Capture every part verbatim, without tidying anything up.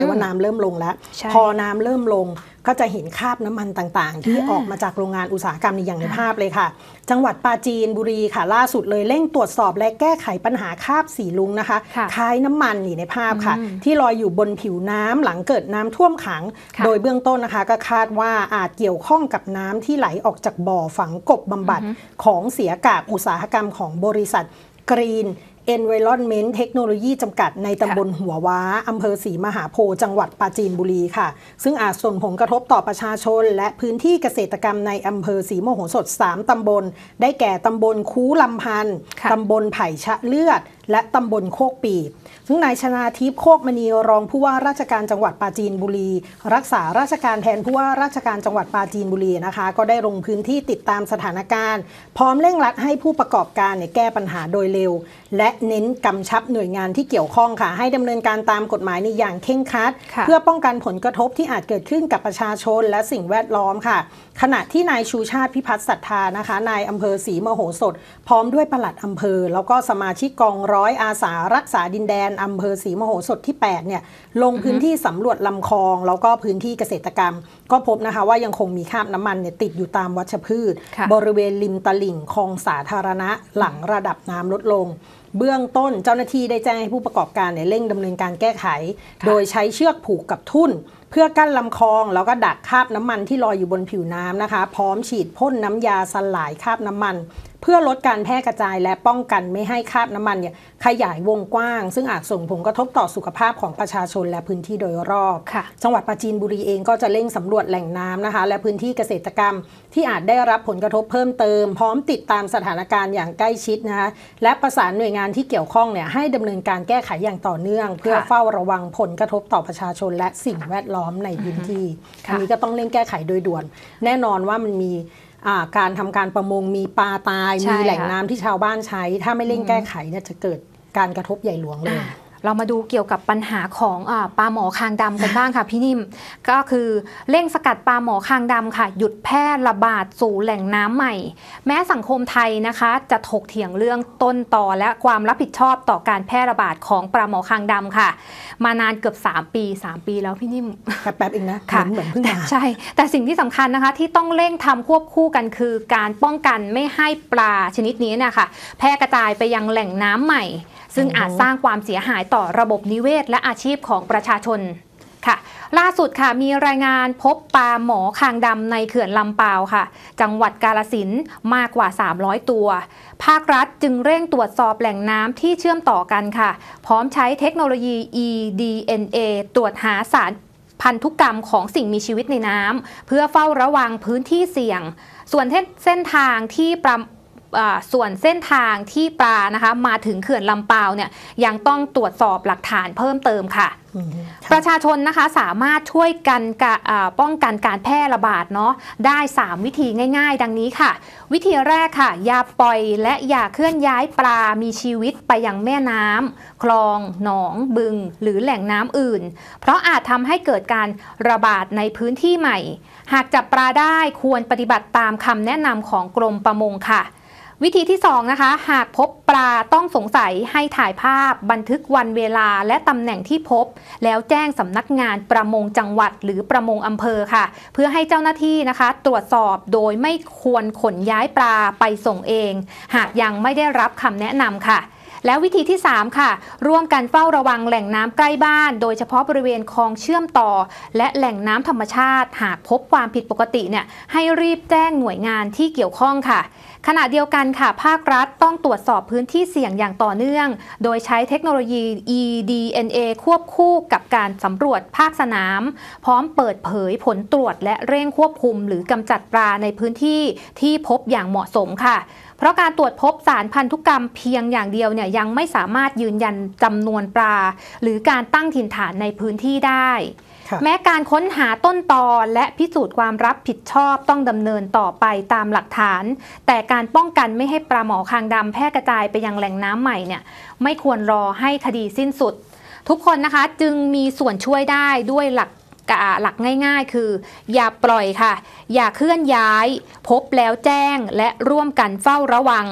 ว่าน้ำเริ่มลงแล้วพอน้ำเริ่มลงก็จะเห็นคราบน้ำมันต่างๆที่ออกมาจากโรงงานอุตสาหกรรมในอย่างในภาพเลยค่ะจังหวัดปราจีนบุรีค่ะล่าสุดเลยเร่งตรวจสอบและแก้ไขปัญหาคราบสีลุงนะคะคล้ายน้ำมันนี่ในภาพค่ะที่ลอยอยู่บนผิวน้ำหลังเกิดน้ำท่วมขังโดยเบื้องต้นนะคะก็คาดว่าอาจเกี่ยวข้องกับน้ำที่ไหลออกจากบ่อฝังกบบำบัดของเสียกากอุตสาหกรรมของบริษัทกรีนEnvironment Technology จำกัดในตำบลหัวว้าอำเภอศรีมหาโพธิ์จังหวัดปราจีนบุรีค่ะซึ่งอาจส่งผลกระทบต่อประชาชนและพื้นที่เกษตรกรรมในอำเภอศรีมโหสถสามตำบลได้แก่ตำบลคูลำพันธ์ตำบลไผ่ชะเลือดและตำบลโคกปีบซึ่งนายชนาทิพย์โคกมณีรองผู้ว่าราชการจังหวัดปราจีนบุรีรักษาราชการแทนผู้ว่าราชการจังหวัดปราจีนบุรีนะคะก็ได้ลงพื้นที่ติดตามสถานการณ์พร้อมเร่งรัดให้ผู้ประกอบการเนี่ยแก้ปัญหาโดยเร็วและเน้นกำชับหน่วยงานที่เกี่ยวข้องค่ะให้ดำเนินการตามกฎหมายในอย่างเคร่งครัดเพื่อป้องกันผลกระทบที่อาจเกิดขึ้นกับประชาชนและสิ่งแวดล้อมค่ะขณะที่นายชูชาติพิพัฒน์ศรัทธานะคะนายอำเภอศรีมโหสถพร้อมด้วยปลัดอำเภอแล้วก็สมาชิกกองร้อยอาสารักษาดินแดนอำเภอศรีมโหสถที่แปดเนี่ยลงพื้นที่สำรวจลำคลองแล้วก็พื้นที่เกษตรกรรมก็พบนะคะว่ายังคงมีคราบน้ำมันเนี่ยติดอยู่ตามวัชพืชบริเวณริมตลิ่งคลองสาธารณะหลังระดับน้ำลดลงเบื้องต้นเจ้าหน้าที่ได้แจ้งให้ผู้ประกอบการเนี่ยเร่งดำเนินการแก้ไขโดยใช้เชือกผูกกับทุ่นเพื่อกั้นลำคลองแล้วก็ดักคราบน้ำมันที่ลอยอยู่บนผิวน้ำนะคะพร้อมฉีดพ่นน้ำยาสลายคราบน้ำมันเพื่อลดการแพร่กระจายและป้องกันไม่ให้คราบน้ำมันเนี่ยขยายวงกว้างซึ่งอาจส่งผลกระทบต่อสุขภาพของประชาชนและพื้นที่โดยรอบจังหวัดปราจีนบุรีเองก็จะเร่งสำรวจแหล่งน้ำนะคะและพื้นที่เกษตรกรรมที่อาจได้รับผลกระทบเพิ่มเติมพร้อมติดตามสถานการณ์อย่างใกล้ชิดนะคะและประสานหน่วยงานที่เกี่ยวข้องเนี่ยให้ดำเนินการแก้ไขอย่างต่อเนื่องเพื่อเฝ้าระวังผลกระทบต่อประชาชนและสิ่งแวดล้อมในพื้นที่อันนี้ก็ต้องเร่งแก้ไขโดยด่วนแน่นอนว่ามันมีการทำการประมงมีปลาตายมีแหล่งน้ำที่ชาวบ้านใช้ถ้าไม่เร่งแก้ไขเนี่ยจะเกิดการกระทบใหญ่หลวงเลยเรามาดูเกี่ยวกับปัญหาของปลาหมอคางดำกันบ้างค่ะพี่นิ่มก็คือเร่งสกัดปลาหมอคางดำค่ะหยุดแพร่ระบาดสู่แหล่งน้ำใหม่แม้สังคมไทยนะคะจะถกเถียงเรื่องต้นตอและความรับผิดชอบต่อการแพร่ระบาดของปลาหมอคางดำค่ะมานานเกือบสามปีสามปีแล้วพี่นิ่มแป๊บๆเองนะเหมือนเพิ่งมาใช่แต่สิ่งที่สำคัญนะคะที่ต้องเร่งทำควบคู่กันคือการป้องกันไม่ให้ปลาชนิดนี้เนี่ยค่ะแพร่กระจายไปยังแหล่งน้ำใหม่ซึ่งอาจสร้างความเสียหายต่อระบบนิเวศและอาชีพของประชาชนค่ะล่าสุดค่ะมีรายงานพบปลาหมอคางดำในเขื่อนลำปาวค่ะจังหวัดกาฬสินธุ์มากกว่าสามร้อยตัวภาครัฐจึงเร่งตรวจสอบแหล่งน้ำที่เชื่อมต่อกันค่ะพร้อมใช้เทคโนโลยี อี ดี เอ็น เอ ตรวจหาสารพันธุกรรมของสิ่งมีชีวิตในน้ำเพื่อเฝ้าระวังพื้นที่เสี่ยงส่วนเส้นทางที่ปลาส่วนเส้นทางที่ปลานะคะมาถึงเขื่อนลำปาวเนี่ยยังต้องตรวจสอบหลักฐานเพิ่มเติมค่ะประชาชนนะคะสามารถช่วยกันป้องกันการแพร่ระบาดเนาะได้สามวิธีง่ายๆดังนี้ค่ะวิธีแรกค่ะอย่าปล่อยและอย่าเคลื่อนย้ายปลามีชีวิตไปยังแม่น้ำคลองหนองบึงหรือแหล่งน้ำอื่นเพราะอาจทำให้เกิดการระบาดในพื้นที่ใหม่หากจับปลาได้ควรปฏิบัติตามคำแนะนำของกรมประมงค่ะวิธีที่สองนะคะหากพบปลาต้องสงสัยให้ถ่ายภาพบันทึกวันเวลาและตำแหน่งที่พบแล้วแจ้งสำนักงานประมงจังหวัดหรือประมงอำเภอค่ะเพื่อให้เจ้าหน้าที่นะคะตรวจสอบโดยไม่ควรขนย้ายปลาไปส่งเองหากยังไม่ได้รับคำแนะนำค่ะแล้ววิธีที่สามค่ะร่วมกันเฝ้าระวังแหล่งน้ำใกล้บ้านโดยเฉพาะบริเวณคลองเชื่อมต่อและแหล่งน้ำธรรมชาติหากพบความผิดปกติเนี่ยให้รีบแจ้งหน่วยงานที่เกี่ยวข้องค่ะขณะเดียวกันค่ะภาครัฐต้องตรวจสอบพื้นที่เสี่ยงอย่างต่อเนื่องโดยใช้เทคโนโลยี อี ดี เอ็น เอ ควบคู่กับการสำรวจภาคสนามพร้อมเปิดเผยผลตรวจและเร่งควบคุมหรือกำจัดปลาในพื้นที่ที่พบอย่างเหมาะสมค่ะเพราะการตรวจพบสารพันธุกรรมเพียงอย่างเดียวเนี่ยยังไม่สามารถยืนยันจำนวนปลาหรือการตั้งถิ่นฐานในพื้นที่ได้แม้การค้นหาต้นตอและพิสูจน์ความรับผิดชอบต้องดำเนินต่อไปตามหลักฐานแต่การป้องกันไม่ให้ปลาหมอคางดำแพร่กระจายไปยังแหล่งน้ำใหม่เนี่ยไม่ควรรอให้คดีสิ้นสุดทุกคนนะคะจึงมีส่วนช่วยได้ด้วยหลักหลักง่ายๆคืออย่าปล่อยค่ะอย่าเคลื่อนย้ายพบแล้วแจ้งและร่วมกันเฝ้าระวัง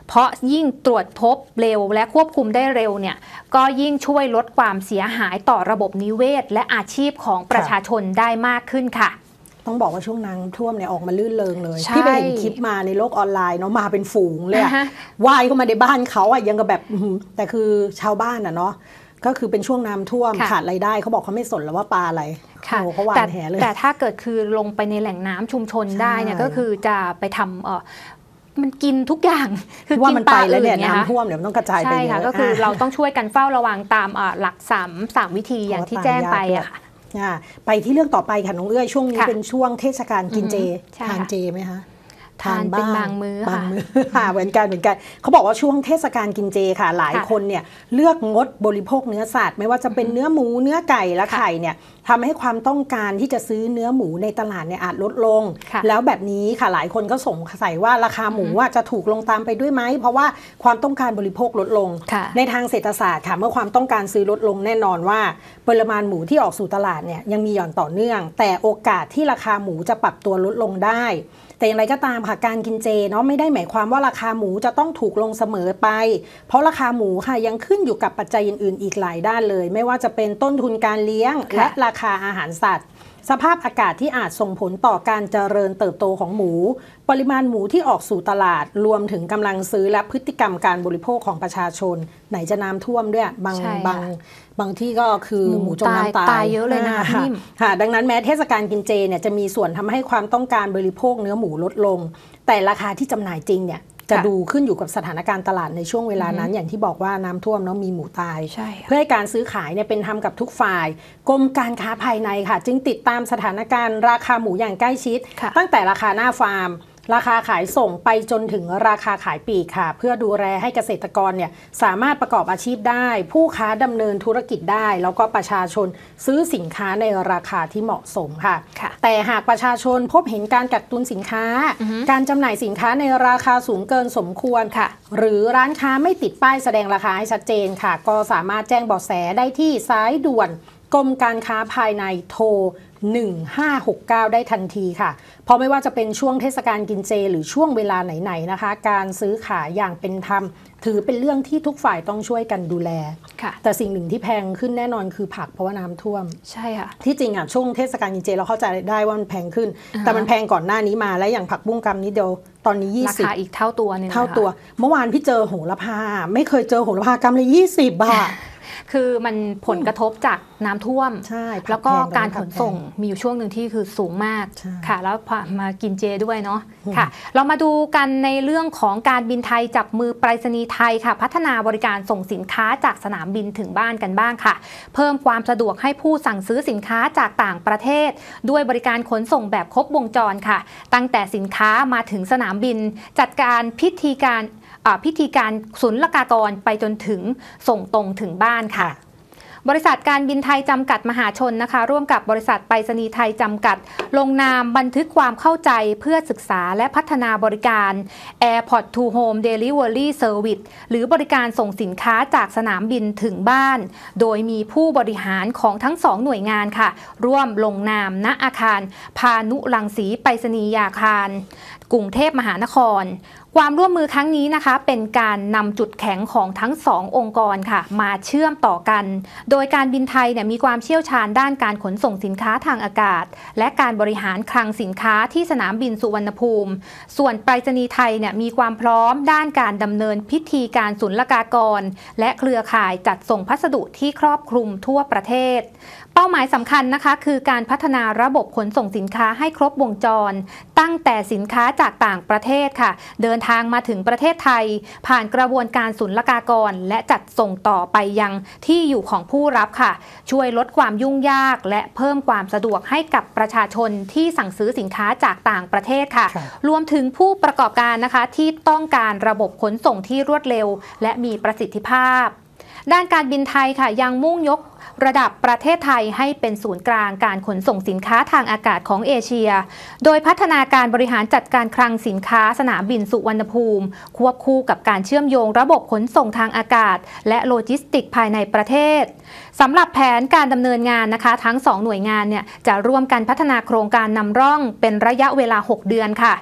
เพราะยิ่งตรวจพบเร็วและควบคุมได้เร็วเนี่ยก็ยิ่งช่วยลดความเสียหายต่อระบบนิเวศและอาชีพของประชาชนได้มากขึ้นค่ะต้องบอกว่าช่วงน้ำท่วมเนี่ยออกมาลื่นเริงเลยพี่ไปเห็นคลิปมาในโลกออนไลน์เนาะมาเป็นฝูงเลยว่ายเข้ามาในบ้านเขาอะยังกับแบบแต่คือชาวบ้านอะเนาะก็คือเป็นช่วงน้ำท่วมขาดรายได้เขาบอกเขาไม่สนแล้วว่าปลาอะไรเขาหวานแหเลยแต่ถ้าเกิดคือลงไปในแหล่งน้ำชุมชนได้เนี่ยก็คือจะไปทำเออมันกินทุกอย่างคือว่ามันไปแล้วเนี่ยน้ำท่วมเดี๋ยวมันต้องกระจายไปเยอะใช่ค่ะก็คือเราต้องช่วยกันเฝ้าระวังตามหลักสามสามวิธีอย่างที่แจ้งไปอะค่ะไปที่เรื่องต่อไปค่ะน้องเอื้อยช่วงนี้เป็นช่วงเทศกาลกินเจทานเจไหมคะทานเป็นบางมื้อค่ะค่ะเหมือนกันเหมือนกันเขาบอกว่าช่วงเทศกาลกินเจค่ะหลายคนเนี่ยเลือกงดบริโภคเนื้อสัตว์ไม่ว่าจะเป็นเนื้อหมูเนื้อไก่และไข่เนี่ยทำให้ความต้องการที่จะซื้อเนื้อหมูในตลาดเนี่ยอาจลดลงแล้วแบบนี้ค่ะหลายคนก็สงสัยว่าราคาหมูจะถูกลงตามไปด้วยไหมเพราะว่าความต้องการบริโภคลดลงในทางเศรษฐศาสตร์ค่ะเมื่อความต้องการซื้อลดลงแน่นอนว่าปริมาณหมูที่ออกสู่ตลาดเนี่ยยังมีหย่อนต่อเนื่องแต่โอกาสที่ราคาหมูจะปรับตัวลดลงได้แต่อย่างไรก็ตามค่ะการกินเจเนาะไม่ได้หมายความว่าราคาหมูจะต้องถูกลงเสมอไปเพราะราคาหมูค่ะยังขึ้นอยู่กับปัจจัยอื่นๆอีกหลายด้านเลยไม่ว่าจะเป็นต้นทุนการเลี้ยงและราคาอาหารสัตว์สภาพอากาศที่อาจส่งผลต่อการเจริญเติบโตของหมูปริมาณหมูที่ออกสู่ตลาดรวมถึงกำลังซื้อและพฤติกรรมการบริโภคของประชาชนไหนจะน้ำท่วมด้วยบางบางบางที่ก็คือหมูจมน้ำตายตายเยอะเลยนะพี่ค่ะดังนั้นแม้เทศกาลกินเจเนี่ยจะมีส่วนทำให้ความต้องการบริโภคเนื้อหมูลดลงแต่ราคาที่จำหน่ายจริงเนี่ยจะดูขึ้นอยู่กับสถานการณ์ตลาดในช่วงเวลานั้นอย่างที่บอกว่าน้ำท่วมเนาะมีหมูตายเพื่อให้การซื้อขายเนี่ยเป็นธรรมกับทุกฝ่ายกรมการค้าภายในค่ะจึงติดตามสถานการณ์ราคาหมูอย่างใกล้ชิดตั้งแต่ราคาหน้าฟาร์มราคาขายส่งไปจนถึงราคาขายปลีกค่ะเพื่อดูแลให้เกษตรกรเนี่ยสามารถประกอบอาชีพได้ผู้ค้าดำเนินธุรกิจได้แล้วก็ประชาชนซื้อสินค้าในราคาที่เหมาะสมค่ะแต่หากประชาชนพบเห็นการกักตุนสินค้าการจำหน่ายสินค้าในราคาสูงเกินสมควรหรือร้านค้าไม่ติดป้ายแสดงราคาให้ชัดเจนค่ะก็สามารถแจ้งเบาะแสได้ที่สายด่วนกรมการค้าภายในโทรหนึ่งห้าหกเก้าได้ทันทีค่ะเพราะไม่ว่าจะเป็นช่วงเทศกาลกินเจหรือช่วงเวลาไหนๆนะคะการซื้อขายอย่างเป็นธรรมถือเป็นเรื่องที่ทุกฝ่ายต้องช่วยกันดูแลแต่สิ่งหนึ่งที่แพงขึ้นแน่นอนคือผักเพราะว่าน้ำท่วมใช่ค่ะที่จริงอ่ะช่วงเทศกาลกินเจเราเข้าใจได้ว่ามันแพงขึ้นแต่มันแพงก่อนหน้านี้มาและอย่างผักบุ้งกำนี้เดียวตอนนี้ยี่สิบราคาอีกเท่าตัวนึงเท่าตัวเมื่อวานพี่เจอโหระพาไม่เคยเจอโหระพากำเลยยี่สิบบาทคือมันผลกระทบจากน้ำท่วมแล้วก็การขนส่งมีอยู่ช่วงหนึ่งที่คือสูงมากค่ะแล้วมากินเจด้วยเนาะค่ะเรามาดูกันในเรื่องของการบินไทยจับมือไปรษณีย์ไทยค่ะพัฒนาบริการส่งสินค้าจากสนามบินถึงบ้านกันบ้างค่ะเพิ่มความสะดวกให้ผู้สั่งซื้อสินค้าจากต่างประเทศด้วยบริการขนส่งแบบครบวงจรค่ะตั้งแต่สินค้ามาถึงสนามบินจัดการพิธีการพิธีการศุลกากรไปจนถึงส่งตรงถึงบ้านค่ะบริษัทการบินไทยจำกัดมหาชนนะคะร่วมกับบริษัทไปรษณีย์ไทยจำกัดลงนามบันทึกความเข้าใจเพื่อศึกษาและพัฒนาบริการ Airport to Home Delivery Service หรือบริการส่งสินค้าจากสนามบินถึงบ้านโดยมีผู้บริหารของทั้งสองหน่วยงานค่ะร่วมลงนามณอาคารพานุรังสีไปรษณียาคารกรุงเทพมหานครความร่วมมือครั้งนี้นะคะเป็นการนำจุดแข็งของทั้งสององค์กรค่ะมาเชื่อมต่อกันโดยการบินไทยเนี่ยมีความเชี่ยวชาญด้านการขนส่งสินค้าทางอากาศและการบริหารคลังสินค้าที่สนามบินสุวรรณภูมิส่วนไปรษณีย์ไทยเนี่ยมีความพร้อมด้านการดำเนินพิธีการศุลกากรและเครือข่ายจัดส่งพัสดุที่ครอบคลุมทั่วประเทศเป้าหมายสำคัญนะคะคือการพัฒนาระบบขนส่งสินค้าให้ครบวงจรตั้งแต่สินค้าจากต่างประเทศค่ะเดินทางมาถึงประเทศไทยผ่านกระบวนการศุลกากรและจัดส่งต่อไปยังที่อยู่ของผู้รับค่ะช่วยลดความยุ่งยากและเพิ่มความสะดวกให้กับประชาชนที่สั่งซื้อสินค้าจากต่างประเทศค่ะรวมถึงผู้ประกอบการนะคะที่ต้องการระบบขนส่งที่รวดเร็วและมีประสิทธิภาพด้านการบินไทยค่ะยังมุ่งยกระดับประเทศไทยให้เป็นศูนย์กลางการขนส่งสินค้าทางอากาศของเอเชียโดยพัฒนาการบริหารจัดการคลังสินค้าสนามบินสุวรรณภูมิควบคู่กับการเชื่อมโยงระบบขนส่งทางอากาศและโลจิสติกภายในประเทศสำหรับแผนการดำเนินงานนะคะทั้งสองหน่วยงานเนี่ยจะร่วมกันพัฒนาโครงการนำร่องเป็นระยะเวลาหกเดือนค่ะ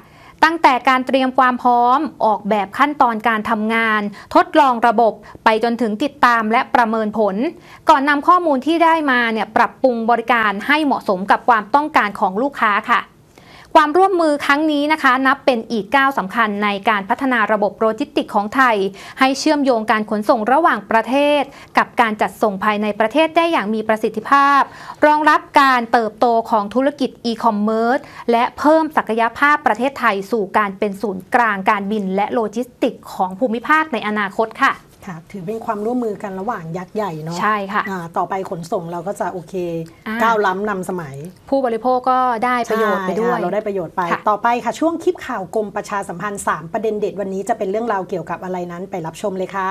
ตั้งแต่การเตรียมความพร้อมออกแบบขั้นตอนการทำงานทดลองระบบไปจนถึงติดตามและประเมินผลก่อนนำข้อมูลที่ได้มาเนี่ยปรับปรุงบริการให้เหมาะสมกับความต้องการของลูกค้าค่ะความร่วมมือครั้งนี้นะคะนับเป็นอีกก้าวสำคัญในการพัฒนาระบบโลจิสติกส์ของไทยให้เชื่อมโยงการขนส่งระหว่างประเทศกับการจัดส่งภายในประเทศได้อย่างมีประสิทธิภาพรองรับการเติบโตของธุรกิจอีคอมเมิร์ซและเพิ่มศักยภาพประเทศไทยสู่การเป็นศูนย์กลางการบินและโลจิสติกส์ของภูมิภาคในอนาคตค่ะค่ะถือเป็นความร่วมมือกันระหว่างยักษ์ใหญ่เนาะใช่ค่ะต่อไปขนส่งเราก็จะโอเคก้าวล้ำนำสมัยผู้บริโภคก็ได้ประโยชน์ไปด้วยเราได้ประโยชน์ไปต่อไปค่ะช่วงคลิปข่าวกรมประชาสัมพันธ์สามประเด็นเด็ดวันนี้จะเป็นเรื่องราวเกี่ยวกับอะไรนั้นไปรับชมเลยค่ะ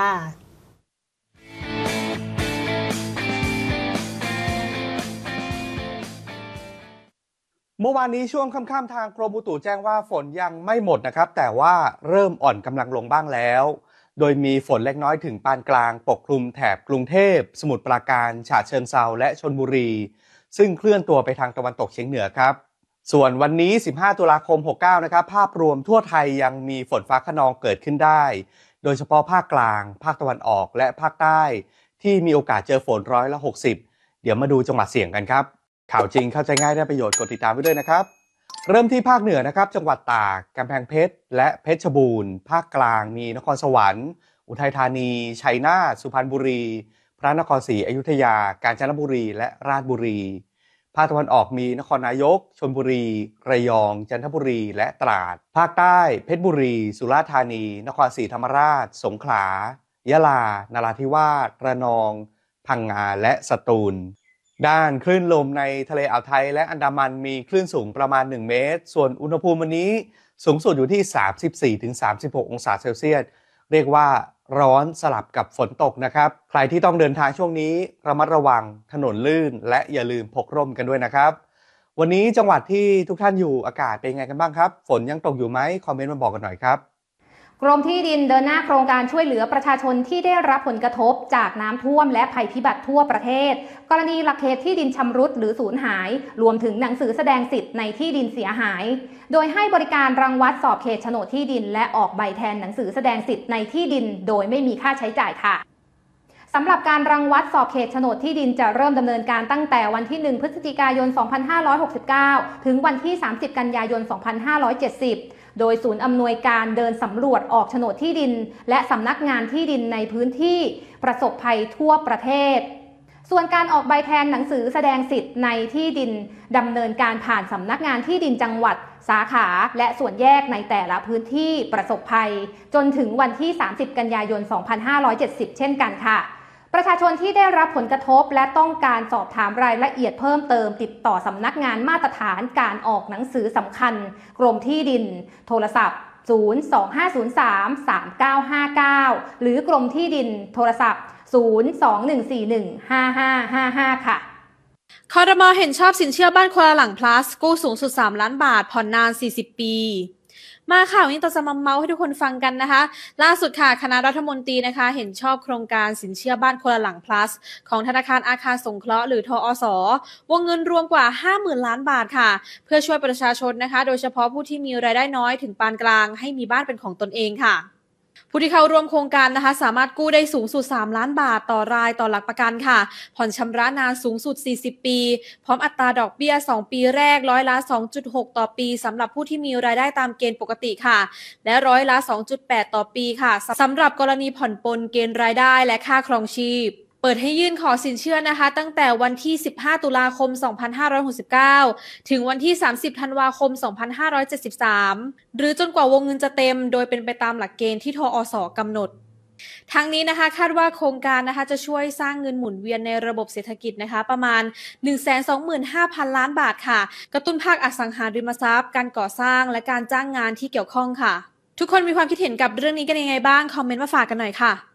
เมื่อวานนี้ช่วงค่ำๆทางกรมอุตุแจ้งว่าฝนยังไม่หมดนะครับแต่ว่าเริ่มอ่อนกำลังลงบ้างแล้วโดยมีฝนเล็กน้อยถึงปานกลางปกคลุมแถบกรุงเทพสมุทรปราการฉะเชิงเทราและชลบุรีซึ่งเคลื่อนตัวไปทางตะวันตกเฉียงเหนือครับส่วนวันนี้สิบห้าตุลาคมหกเก้านะครับภาพรวมทั่วไทยยังมีฝนฟ้าคะนองเกิดขึ้นได้โดยเฉพาะภาคกลางภาคตะวันออกและภาคใต้ที่มีโอกาสเจอฝนร้อยละหกสิบเดี๋ยวมาดูจังหวัดเสี่ยงกันครับข่าวจริงเข้าใจง่ายได้ประโยชน์กดติดตามไว้ด้วยนะครับเริ่มที่ภาคเหนือนะครับจังหวัดตากกำแพงเพชรและเพชรบูรณ์ภาคกลางมีนครสวรรค์อุทัยธานีชัยนาทสุพรรณบุรีพระนครศรีอยุธยากาญจนบุรีและราชบุรีภาคตะวันออกมีนครนายกชลบุรีระยองจันทบุรีและตราดภาคใต้เพชรบุรีสุราษฎร์ธานีนครศรีธรรมราชสงขลายะลานราธิวาสระนองพังงาและสตูลด้านคลื่นลมในทะเลอ่าวไทยและอันดามันมีคลื่นสูงประมาณหนึ่งเมตรส่วนอุณหภูมิวันนี้สูงสุดอยู่ที่ สามสิบสี่ถึงสามสิบหก องศาเซลเซียสเรียกว่าร้อนสลับกับฝนตกนะครับใครที่ต้องเดินทางช่วงนี้ระมัดระวังถนนลื่นและอย่าลืมพกร่มกันด้วยนะครับวันนี้จังหวัดที่ทุกท่านอยู่อากาศเป็นไงกันบ้างครับฝนยังตกอยู่ไหมคอมเมนต์มาบอกกันหน่อยครับกรมที่ดินเดินหน้าโครงการช่วยเหลือประชาชนที่ได้รับผลกระทบจากน้ำท่วมและภัยพิบัติทั่วประเทศกรณีหลักเขตที่ดินชำรุดหรือสูญหายรวมถึงหนังสือแสดงสิทธิ์ในที่ดินเสียหายโดยให้บริการรังวัดสอบเขตโฉนดที่ดินและออกใบแทนหนังสือแสดงสิทธิ์ในที่ดินโดยไม่มีค่าใช้จ่ายค่ะสำหรับการรังวัดสอบเขตโฉนดที่ดินจะเริ่มดำเนินการตั้งแต่วันที่หนึ่งพฤศจิกายนสองพันห้าร้อยหกสิบเก้าถึงวันที่สามสิบกันยายนสองพันห้าร้อยเจ็ดสิบโดยศูนย์อำนวยการเดินสำรวจออกโฉนดที่ดินและสำนักงานที่ดินในพื้นที่ประสบภัยทั่วประเทศส่วนการออกใบแทนหนังสือแสดงสิทธิ์ในที่ดินดำเนินการผ่านสำนักงานที่ดินจังหวัดสาขาและส่วนแยกในแต่ละพื้นที่ประสบภัยจนถึงวันที่สามสิบกันยายนสองพันห้าร้อยเจ็ดสิบเช่นกันค่ะประชาชนที่ได้รับผลกระทบและต้องการสอบถามรายละเอียดเพิ่มเติมติดต่อสำนักงานมาตรฐานการออกหนังสือสำคัญกรมที่ดินโทรศัพท์ศูนย์ สอง ห้า ศูนย์ สาม สาม เก้า ห้า เก้าหรือกรมที่ดินโทรศัพท์ศูนย์ สอง หนึ่ง สี่ หนึ่ง ห้า ห้า ห้า ห้าค่ะครม.เห็นชอบสินเชื่อบ้านคนละหลัง plus กู้สูงสุดสามล้านบาทผ่อนนานสี่สิบปีมาข่าวนี้ต่อจะมาเมาส์ให้ทุกคนฟังกันนะคะล่าสุดค่ะคณะรัฐมนตรีนะคะเห็นชอบโครงการสินเชื่อบ้านคนละหลัง plus ของธนาคารอาคารสงเคราะห์หรือทอส.วงเงินรวมกว่า ห้าหมื่น ล้านบาทค่ะเพื่อช่วยประชาชนนะคะโดยเฉพาะผู้ที่มีรายได้น้อยถึงปานกลางให้มีบ้านเป็นของตนเองค่ะผู้ที่เข้าร่วมโครงการนะคะสามารถกู้ได้สูงสุดสามล้านบาทต่อรายต่อหลักประกันค่ะผ่อนชำระนานสูงสุดสี่สิบปีพร้อมอัตราดอกเบี้ยสองปีแรกร้อยละ สองจุดหก ต่อปีสำหรับผู้ที่มีรายได้ตามเกณฑ์ปกติค่ะและร้อยละ สองจุดแปด ต่อปีค่ะสำหรับกรณีผ่อนปลนเกณฑ์รายได้และค่าครองชีพเปิดให้ยื่นขอสินเชื่อนะคะตั้งแต่วันที่สิบห้าตุลาคมสองพันห้าร้อยหกสิบเก้าถึงวันที่สามสิบธันวาคมสองพันห้าร้อยเจ็ดสิบสามหรือจนกว่าวงเงินจะเต็มโดยเป็นไปตามหลักเกณฑ์ที่ทอส.กำหนดทั้งนี้นะคะคาดว่าโครงการนะคะจะช่วยสร้างเงินหมุนเวียนในระบบเศรษฐกิจนะคะประมาณ หนึ่งแสนสองหมื่นห้าพัน ล้านบาทค่ะกระตุ้นภาคอสังหาริมทรัพย์การก่อสร้างและการจ้างงานที่เกี่ยวข้องค่ะทุกคนมีความคิดเห็นกับเรื่องนี้กันยังไงบ้างคอมเมนต์มาฝากกันหน่อยค่ะ